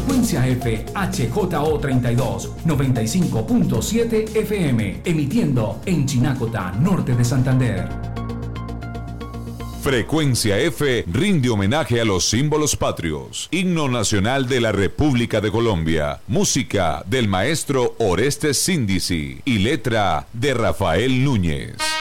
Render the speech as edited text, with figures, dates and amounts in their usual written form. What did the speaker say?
Frecuencia F HJO32 95.7 FM, emitiendo en Chinacota, norte de Santander. Frecuencia F rinde homenaje a los símbolos patrios. Himno nacional de la República de Colombia. Música del maestro Orestes Síndici y letra de Rafael Núñez.